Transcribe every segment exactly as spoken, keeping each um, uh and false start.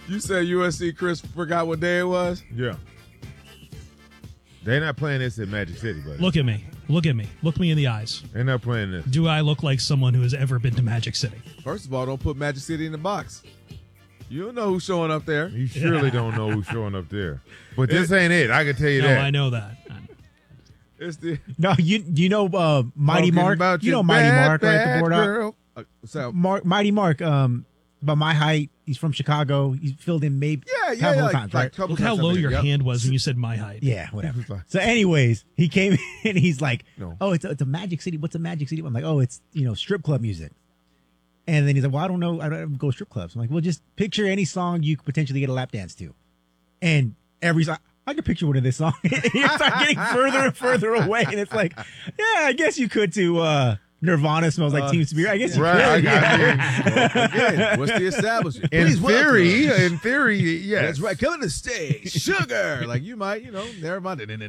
You said U S C Chris forgot what day it was? Yeah. They're not playing this at Magic City, buddy. Look at me. Look at me. Look me in the eyes. They're not playing this. Do I look like someone who has ever been to Magic City? First of all, don't put Magic City in the box. You don't know who's showing up there. You surely don't know who's showing up there. But this ain't it. I can tell you no, that. I know that. It's the No, you you know uh, Mighty Talking Mark. about You your know Mighty bad, Mark, right? The bad board up. girl. Uh, so, Mark, Mighty Mark, um, about my height. He's from Chicago. He's filled in maybe yeah, a yeah, couple yeah, of times, like, right? couple Look how times low I've been your there. Yep. hand was when you said my height. Yeah, whatever. So, anyways, he came in and he's like, No. "Oh, it's a, it's a Magic City. What's a Magic City?" I'm like, "Oh, it's you know strip club music." And then he's like, "Well, I don't know. I don't go to strip clubs." I'm like, "Well, just picture any song you could potentially get a lap dance to." And every song, I could picture one of this song. You start getting further and further away, and it's like, yeah, I guess you could to uh, Nirvana smells like Uh, Teen Spirit. I guess you Right. could. I mean, Well, again, what's the establishment? in Please theory, welcome. in theory, yes. That's right. Coming to stage, sugar. Like you might, you know, never mind. Guys,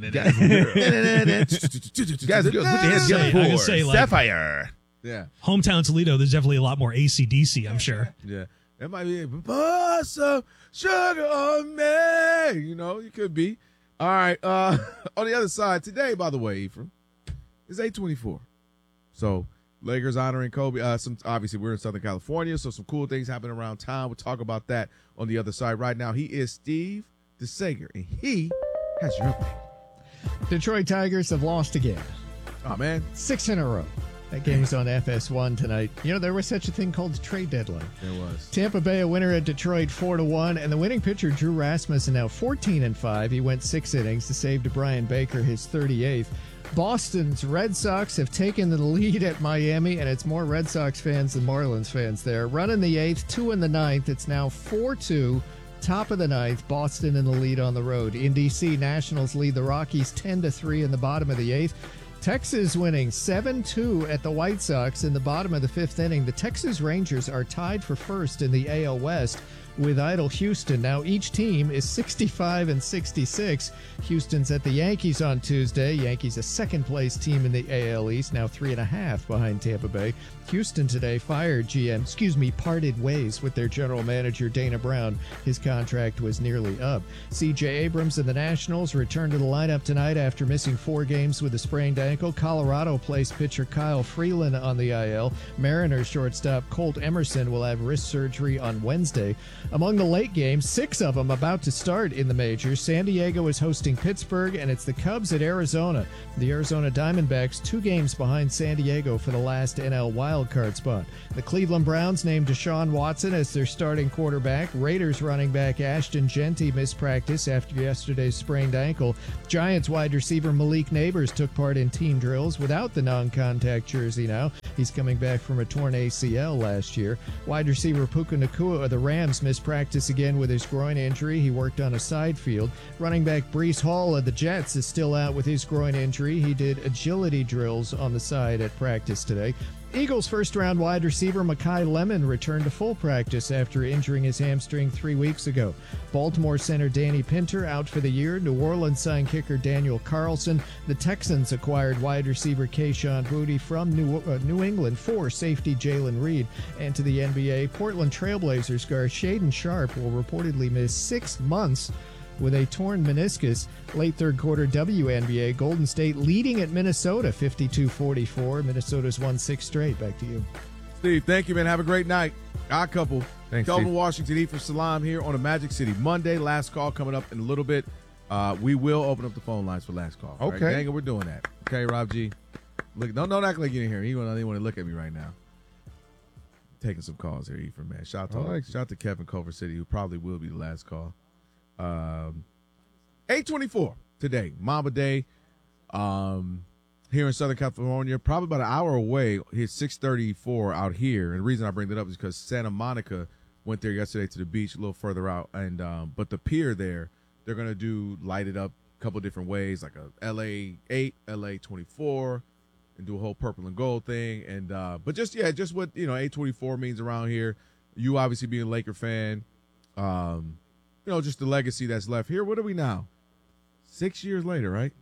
girls, put your hands Say- I together could for say, like- Sapphire. Yeah, Hometown Toledo, there's definitely a lot more A C D C, I'm sure. yeah. That might be it. Put some sugar on me. You know, you could be. All right. Uh, on the other side today, by the way, Ephraim, it's eight twenty-four. So Lakers honoring Kobe. Uh, some obviously we're in Southern California, so some cool things happening around town. We'll talk about that on the other side. Right now, he is Steve DeSager, and he has your update. Detroit Tigers have lost again. Oh man, Six in a row. That game's on F S one tonight. You know, there was such a thing called the trade deadline. there was. Tampa Bay a winner at Detroit four to one, and the winning pitcher Drew Rasmussen now fourteen and five. He went six innings to save to Brian Baker his thirty-eighth. Boston's Red Sox have taken the lead at Miami, and it's more Red Sox fans than Marlins fans there. Run in the eighth, two in the ninth. It's now four two. Top of the ninth, Boston in the lead on the road. In D C, Nationals lead the Rockies ten to three in the bottom of the eighth. Texas winning seven two at the White Sox in the bottom of the fifth inning. The Texas Rangers are tied for first in the A L West with idle Houston. Now each team is sixty-five and sixty-six. Houston's at the Yankees on Tuesday. Yankees a second place team in the A L East, now three and a half behind Tampa Bay. Houston today fired G M, excuse me, parted ways with their general manager Dana Brown. His contract was nearly up. C J Abrams and the Nationals return to the lineup tonight after missing four games with a sprained ankle. Colorado placed pitcher Kyle Freeland on the I L. Mariners shortstop Colt Emerson will have wrist surgery on Wednesday. Among the late games, six of them about to start in the majors. San Diego is hosting Pittsburgh, and it's the Cubs at Arizona. The Arizona Diamondbacks two games behind San Diego for the last N L wildcard spot. The Cleveland Browns named Deshaun Watson as their starting quarterback. Raiders running back Ashton Genty missed practice after yesterday's sprained ankle. Giants wide receiver Malik Neighbors took part in team drills without the non-contact jersey now. He's coming back from a torn A C L last year. Wide receiver Puka Nacua of the Rams missed practice again with his groin injury. He worked on a side field. Running back Breece Hall of the Jets is still out with his groin injury. He did agility drills on the side at practice today. Eagles first-round wide receiver Mekhi Lemon returned to full practice after injuring his hamstring three weeks ago. Baltimore center Danny Pinter out for the year. New Orleans signed kicker Daniel Carlson. The Texans acquired wide receiver Kayshon Boutte from New, uh, New England for safety Jalen Reed. And to the N B A, Portland Trailblazers guard Shaden Sharp will reportedly miss six months with a torn meniscus. Late third quarter W N B A, Golden State leading at Minnesota fifty-two forty-four. Minnesota's won six straight. Back to you. Steve, thank you, man. Have a great night. Our couple. Thanks, Kelvin Steve. Washington, Ephraim Salam here on a Magic City Monday. Last call coming up in a little bit. Uh, we will open up the phone lines for last call. Okay. Right? Dang it, we're doing that. Okay, Rob G. Look, don't don't act like you didn't hear me. You don't even want to look at me right now. Taking some calls here, Ephraim, man. Shout out to, like shout out to Kevin Culver City, who probably will be the last call. Um, eight twenty-four today, Mamba Day, um, here in Southern California, probably about an hour away. It's six thirty-four out here, and the reason I bring that up is because Santa Monica went there yesterday to the beach, a little further out, and um, but the pier there, they're gonna do light it up a couple different ways, like a L A eight, L A twenty-four, and do a whole purple and gold thing, and uh, but just yeah, just what you know, eight twenty-four means around here. You obviously being a Laker fan, um. You know, just the legacy that's left here. What are we now? Six years later, right?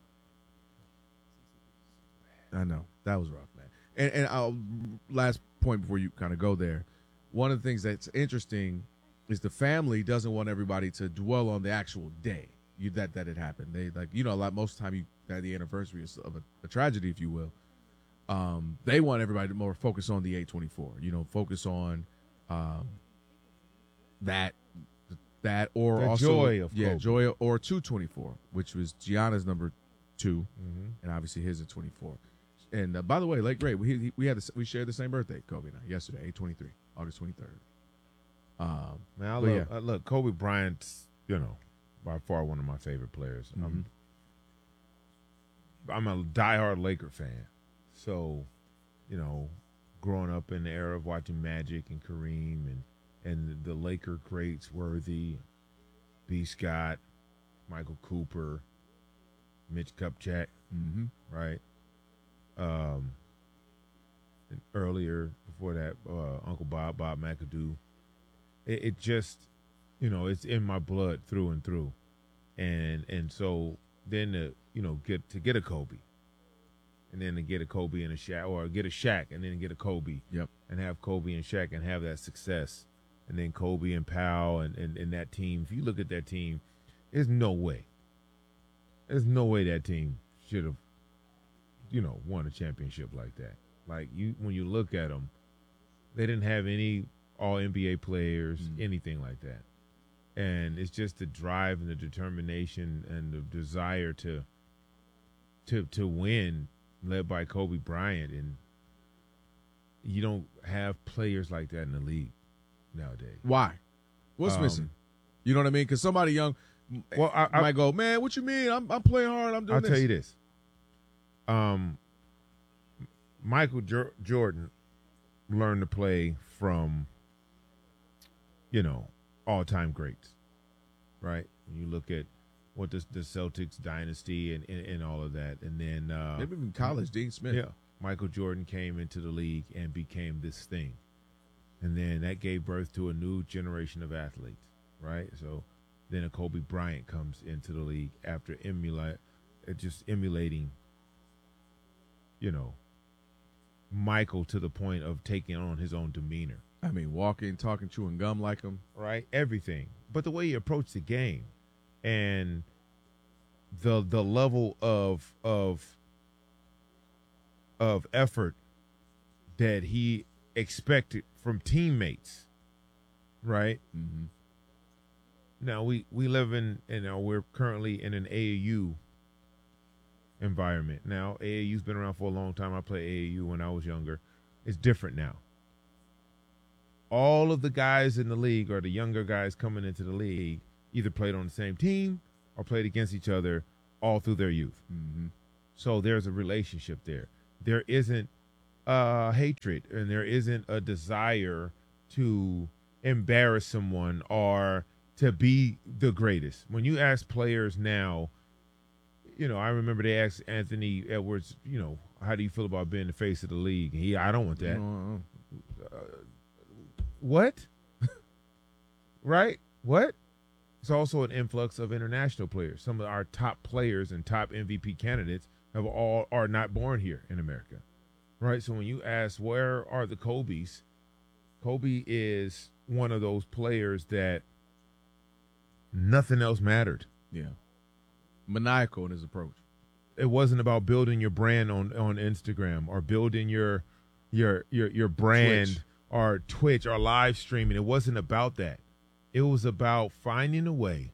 I know. That was rough, man. And, and I'll, last point before you kind of go there. One of the things that's interesting is the family doesn't want everybody to dwell on the actual day you, that that it happened. They like you know a lot most of the time you that the anniversary of a, a tragedy, if you will. Um, they want everybody to more focus on the eight twenty-four. You know, focus on um, that that or The also joy of yeah Kobe. joy or two twenty-four, which was Gianna's number two, Mhm. and obviously his at twenty-four. And uh, by the way, Lake Ray, we we had the, we shared the same birthday, Kobe and I, yesterday, eight twenty-three, August twenty-third. Um, Man, I But love, yeah. I look, Kobe Bryant's, you know, by far one of my favorite players. I'm, I'm a diehard Laker fan. So, you know, growing up in the era of watching Magic and Kareem and, and the Laker greats, Worthy, B. Scott, Michael Cooper, Mitch Kupchak, mm-hmm. right? Um, and earlier, before that, uh, Uncle Bob, Bob McAdoo. It, it just, you know, it's in my blood through and through, and and so then to you know get to get a Kobe, and then to get a Kobe and a Shaq, or get a Shaq and then get a Kobe, Yep. and have Kobe and Shaq and have that success, and then Kobe and Powell and, and, and that team. If you look at that team, there's no way, there's no way that team should have, you know, won a championship like that. Like you, when you look at them, they didn't have any all N B A players, Mm. anything like that. And it's just the drive and the determination and the desire to to to win, led by Kobe Bryant. And you don't have players like that in the league nowadays. Why? What's Um, missing? You know what I mean? Because somebody young Well, I, I, might go, man, what you mean? I'm I'm playing hard. I'm doing I'll this. tell you this. Um, Michael Jor- Jordan learned to play from, you know, all-time greats, right? When you look at what the, the Celtics dynasty and, and, and all of that, and then uh, Maybe even college, Dean Smith. yeah, Michael Jordan came into the league and became this thing, and then that gave birth to a new generation of athletes, right? So then a Kobe Bryant comes into the league after emulate, uh, just emulating, you know, Michael to the point of taking on his own demeanor, I mean, walking, talking, chewing gum like him. right? Everything, but the way he approached the game, and the the level of of of effort that he expected from teammates, right? Mm-hmm. Now we we live in, you know, we're currently in an A A U environment. Now A A U's been around for a long time. I played A A U when I was younger. It's different now. All of the guys in the league, or the younger guys coming into the league, either played on the same team or played against each other all through their youth. Mm-hmm. So there's a relationship there. There isn't uh, hatred, and there isn't a desire to embarrass someone or to be the greatest. When you ask players now, you know, I remember they asked Anthony Edwards, you know, how do you feel about being the face of the league? He, I don't want that. Uh-uh. What? Right? What? It's also an influx of international players. Some of our top players and top M V P candidates have all are not born here in America. Right? So when you ask where are the Kobes, Kobe is one of those players that nothing else mattered. Yeah. Maniacal in his approach. It wasn't about building your brand on, on Instagram or building your your your your brand Twitch. or Twitch or live streaming. It wasn't about that. It was about finding a way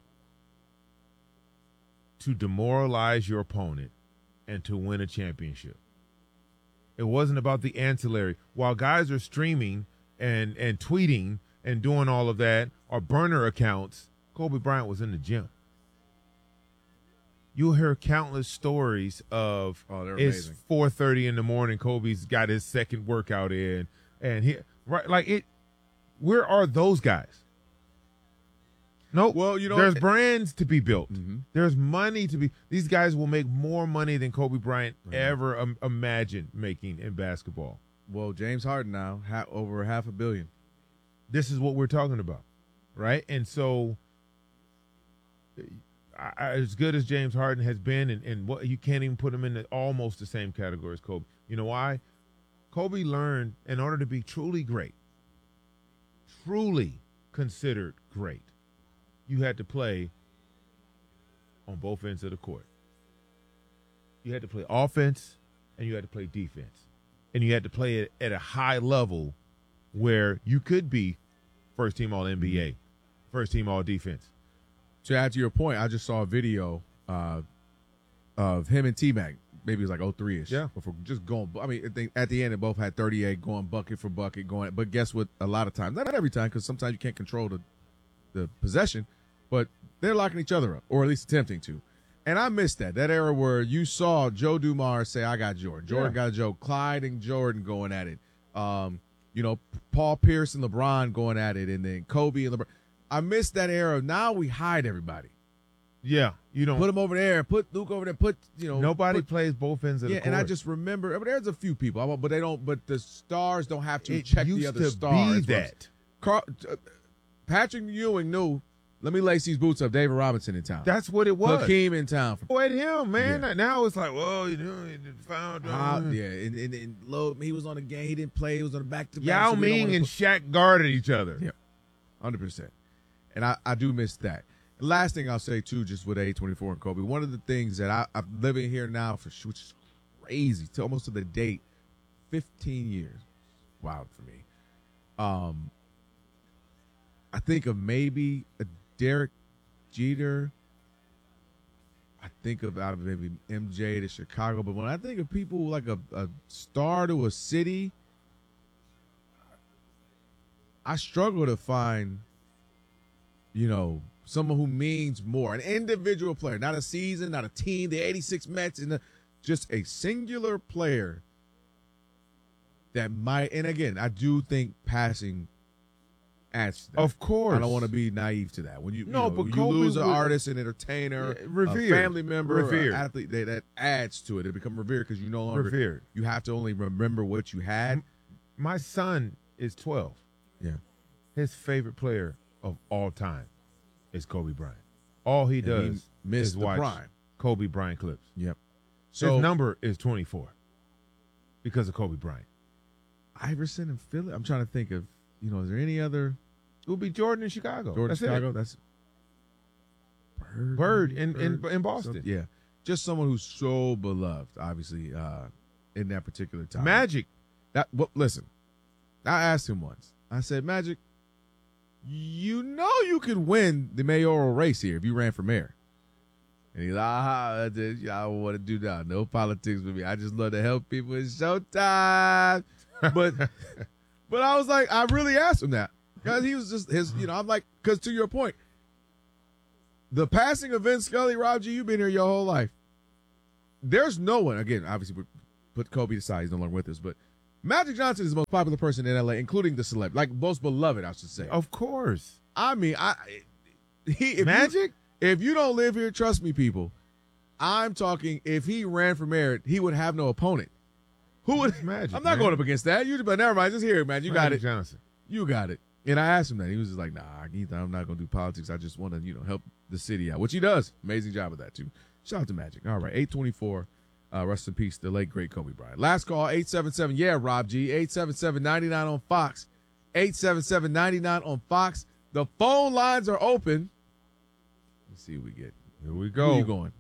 to demoralize your opponent and to win a championship. It wasn't about the ancillary. While guys are streaming and and tweeting and doing all of that, or burner accounts, Kobe Bryant was in the gym. You'll hear countless stories of Oh, they're it's amazing. four thirty in the morning. Kobe's got his second workout in, and he right like it. Where are those guys? No, Well, you know, there's it- brands to be built. Mhm. There's money to be. These guys will make more money than Kobe Bryant Right. ever um, imagined making in basketball. Well, James Harden now, ha- over half a billion. This is what we're talking about, right? And so, I, I, as good as James Harden has been, and, and what you can't even put him in the, almost the same category as Kobe. You know why? Kobe learned in order to be truly great, truly considered great. You had to play on both ends of the court. You had to play offense and you had to play defense. And you had to play it at a high level where you could be first team all N B A, first team all defense. To add to your point, I just saw a video uh, of him and T-Mac. Maybe it was like oh three ish. Yeah. Before just going. I mean, they, at the end, they both had thirty-eight going bucket for bucket going. But guess what? A lot of times, not every time, because sometimes you can't control the the possession, but they're locking each other up, or at least attempting to. And I missed that. That era where you saw Joe Dumars say, I got Jordan. Jordan Yeah. got Joe. Clyde and Jordan going at it. Um, you know, Paul Pierce and LeBron going at it, and then Kobe and LeBron. I missed that era. Now we hide everybody. Yeah, you don't. Put him over there. Put Luke over there. Put, you know. Nobody put, plays both ends of yeah, the court. and I just remember, but there's a few people, I won't- but they don't, but the stars don't have to it check used the other to stars. be that. Carl, uh, Patrick Ewing knew, let me lace these boots up. David Robinson in town. That's what it was. Hakeem in town. Go at him, man. Yeah. Now it's like, well, you know, he found. Ah, Uh, yeah, and, and, and Lo, he was on the game. He didn't play. He was on the back to back. Yao Ming and Shaq guarded each other. Yeah. one hundred percent. And I, I do miss that. Last thing I'll say, too, just with A twenty-four and Kobe, one of the things that I, I'm living here now, for which is crazy, to almost to the date, fifteen years. Wow for me. Um, I think of maybe a Derek Jeter. I think about maybe M J to Chicago. But when I think of people like a, a star to a city, I struggle to find, you know, someone who means more. An individual player, not a season, not a team, the eighty-six Mets, and the, just a singular player that might, and again, I do think passing adds to that. Of course. I don't want to be naive to that. When you, No, you know, but you Kobe lose an was- artist, an entertainer, Yeah, a revered. family member, Revered. an athlete, that, that adds to it. It become revered because you no longer, Revered. you have to only remember what you had. My son is twelve. Yeah. His favorite player of all time is Kobe Bryant. All he And he does missed is the watch prime. Kobe Bryant clips. Yep. So So his number is twenty-four because of Kobe Bryant. Iverson and Philly. I'm trying to think of, you know, is there any other It would be Jordan in Chicago. Jordan That's Chicago? It. That's Bird. Bird in, in, Bird. in Boston. So, yeah. Just someone who's so beloved, obviously, uh, in that particular time. Magic. That well, listen, I asked him once. I said, Magic, you know you could win the mayoral race here if you ran for mayor. And he's like, ah, I just- I don't want to do that. No politics with me. I just love to help people. It's showtime. But but I was like, I really asked him that. Because he was just his, you know, I'm like, because to your point, the passing of Vince Scully, Rob G, you've been here your whole life. There's no one, again, obviously, we put Kobe aside, he's no longer with us, but Magic Johnson is the most popular person in L A, including the celeb, like most beloved, I should say. Of course. I mean, I he if Magic? You, if you don't live here, trust me, people. I'm talking. If he ran for mayor, he would have no opponent. Who would? Magic, I'm not man. going up against that. You, but never mind. Just hear it, man. You got Magic it. Johnson. You got it. And I asked him that. He was just like, "Nah, Ethan, I'm not going to do politics. I just want to, you know, help the city out," which he does. Amazing job of that too. Shout out to Magic. All right, eight twenty-four. Uh, rest in peace, the late great Kobe Bryant. Last call, eight seven seven. Yeah, Rob G. eight seven seven, nine nine on Fox. eight seven seven, nine nine on Fox. The phone lines are open. Let's see what we get. Here we Who go. you going?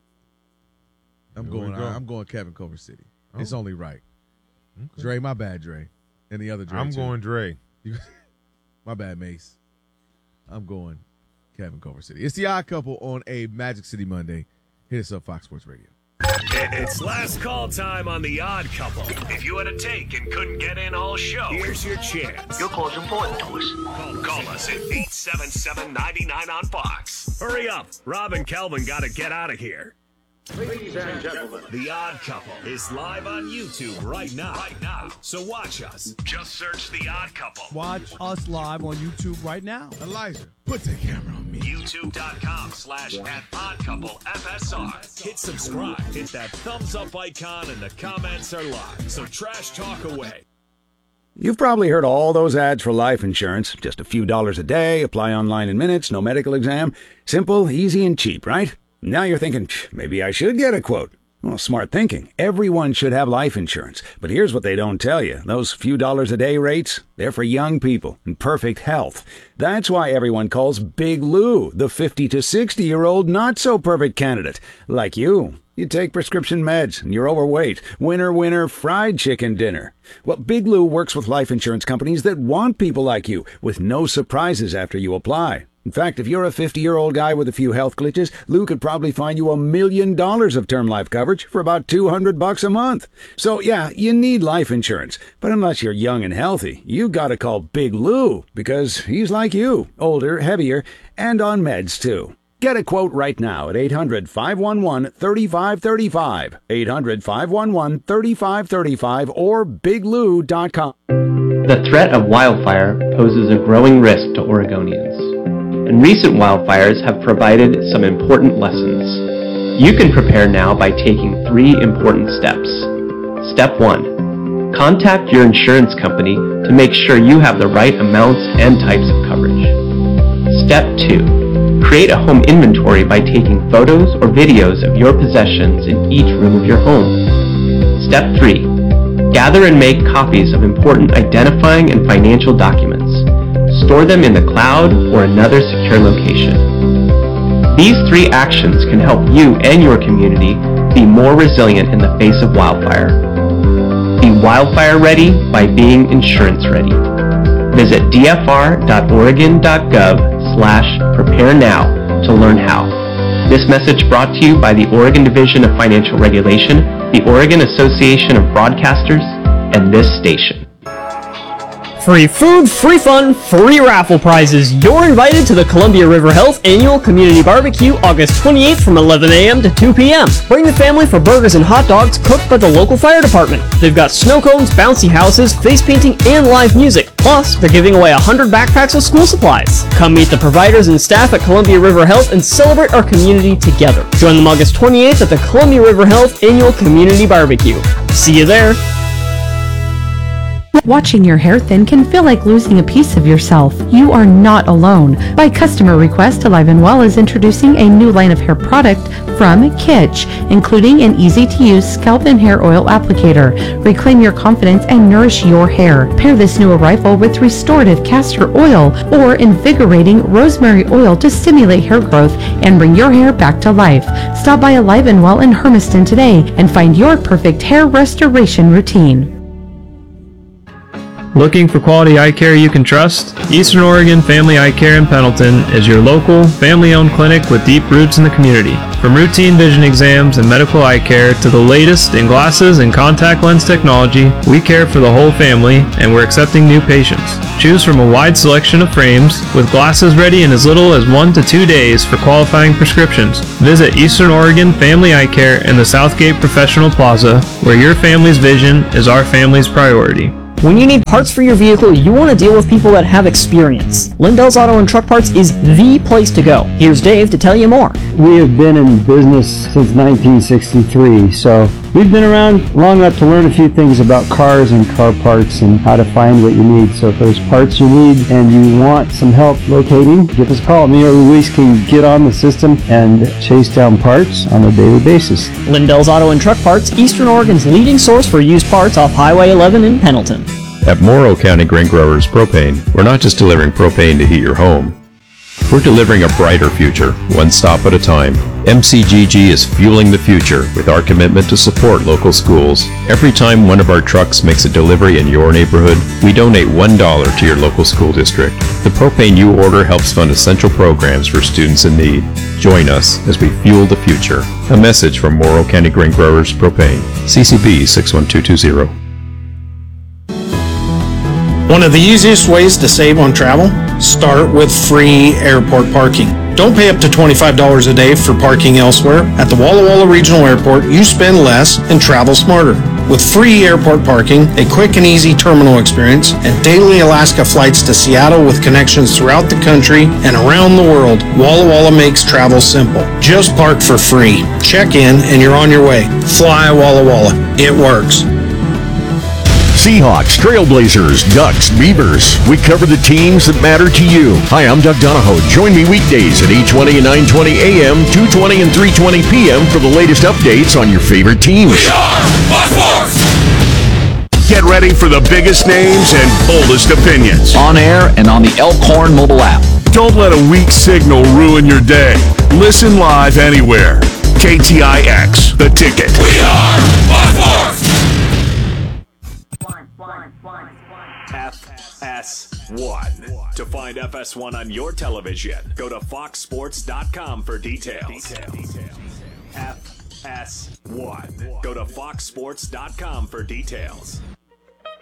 I'm Here we going. go. I'm going Kevin Culver City. It's Oh. only right. Okay. Dre, my bad, Dre, and the other Dre. I'm too. going Dre. My bad, Mace. I'm going Kevin Culver City. It's the Odd Couple on a Magic City Monday. Hit us up, Fox Sports Radio. It's last call time on The Odd Couple. If you had a take and couldn't get in all show, here's your chance. Your call's important to us. Call, call us at eight seven seven, nine nine on Fox. Hurry up. Rob and Kelvin got to get out of here. Ladies and gentlemen, The Odd Couple is live on YouTube right now. Right now. So watch us. Just search The Odd Couple. Watch us live on YouTube right now. Elijah, put the camera on me. YouTube.com slash at Odd Couple F S R. Hit subscribe. Hit that thumbs up icon and the comments are live. So trash talk away. You've probably heard all those ads for life insurance. Just a few dollars a day, apply online in minutes, no medical exam. Simple, easy, and cheap, right? Now you're thinking, maybe I should get a quote. Well, smart thinking. Everyone should have life insurance. But here's what they don't tell you. Those few dollars a day rates, they're for young people in perfect health. That's why everyone calls Big Lou the fifty to sixty-year-old not-so-perfect candidate. Like you. You take prescription meds, and you're overweight. Winner, winner, fried chicken dinner. Well, Big Lou works with life insurance companies that want people like you, with no surprises after you apply. In fact, if you're a fifty-year-old guy with a few health glitches, Lou could probably find you a million dollars of term life coverage for about two hundred bucks a month. So, yeah, you need life insurance. But unless you're young and healthy, you gotta call Big Lou, because he's like you, older, heavier, and on meds, too. Get a quote right now at eight hundred, five one one, three five three five, eight hundred, five one one, three five three five, or big lou dot com. The threat of wildfire poses a growing risk to Oregonians, and recent wildfires have provided some important lessons. You can prepare now by taking three important steps. Step one. Contact your insurance company to make sure you have the right amounts and types of coverage. Step two. Create a home inventory by taking photos or videos of your possessions in each room of your home. Step three. Gather and make copies of important identifying and financial documents. Store them in the cloud or another secure location. These three actions can help you and your community be more resilient in the face of wildfire. Be wildfire ready by being insurance ready. Visit d f r dot oregon dot gov slash prepare now to learn how. This message brought to you by the Oregon Division of Financial Regulation, the Oregon Association of Broadcasters, and this station. Free food, free fun, free raffle prizes. You're invited to the Columbia River Health Annual Community Barbecue August twenty-eighth from eleven a m to two p m Bring the family for burgers and hot dogs cooked by the local fire department. They've got snow cones, bouncy houses, face painting, and live music. Plus, they're giving away one hundred backpacks of school supplies. Come meet the providers and staff at Columbia River Health and celebrate our community together. Join them August twenty-eighth at the Columbia River Health Annual Community Barbecue. See you there. Watching your hair thin can feel like losing a piece of yourself. You are not alone. By customer request, Alive and Well is introducing a new line of hair product from Kitsch, including an easy-to-use scalp and hair oil applicator. Reclaim your confidence and nourish your hair. Pair this new arrival with restorative castor oil or invigorating rosemary oil to stimulate hair growth and bring your hair back to life. Stop by Alive and Well in Hermiston today and find your perfect hair restoration routine. Looking for quality eye care you can trust? Eastern Oregon Family Eye Care in Pendleton is your local, family-owned clinic with deep roots in the community. From routine vision exams and medical eye care to the latest in glasses and contact lens technology, we care for the whole family and we're accepting new patients. Choose from a wide selection of frames with glasses ready in as little as one to two days for qualifying prescriptions. Visit Eastern Oregon Family Eye Care in the Southgate Professional Plaza, where your family's vision is our family's priority. When you need parts for your vehicle, you want to deal with people that have experience. Lindell's Auto and Truck Parts is the place to go. Here's Dave to tell you more. We have been in business since nineteen sixty-three, so we've been around long enough to learn a few things about cars and car parts and how to find what you need. So if there's parts you need and you want some help locating, give us a call. Me or Luis can get on the system and chase down parts on a daily basis. Lindell's Auto and Truck Parts, Eastern Oregon's leading source for used parts off Highway eleven in Pendleton. At Morrow County Grain Growers Propane, we're not just delivering propane to heat your home. We're delivering a brighter future, one stop at a time. M C G G is fueling the future with our commitment to support local schools. Every time one of our trucks makes a delivery in your neighborhood, we donate one dollar to your local school district. The propane you order helps fund essential programs for students in need. Join us as we fuel the future. A message from Morrow County Grain Growers Propane. C C B six one two two zero. One of the easiest ways to save on travel? Start with free airport parking. Don't pay up to twenty-five dollars a day for parking elsewhere. At the Walla Walla Regional Airport, you spend less and travel smarter. With free airport parking, a quick and easy terminal experience, and daily Alaska flights to Seattle with connections throughout the country and around the world, Walla Walla makes travel simple. Just park for free. Check in and you're on your way. Fly Walla Walla. It works. Seahawks, Trailblazers, Ducks, Beavers. We cover the teams that matter to you. Hi, I'm Doug Donahoe. Join me weekdays at eight twenty and nine twenty a m, two twenty and three twenty p m for the latest updates on your favorite teams. We are Fox Sports! Get ready for the biggest names and boldest opinions. On air and on the Elkhorn mobile app. Don't let a weak signal ruin your day. Listen live anywhere. K T I X, The Ticket. We are Fox Sports! F S one. To find F S one on your television, go to fox sports dot com for details. F S one. Go to fox sports dot com for details.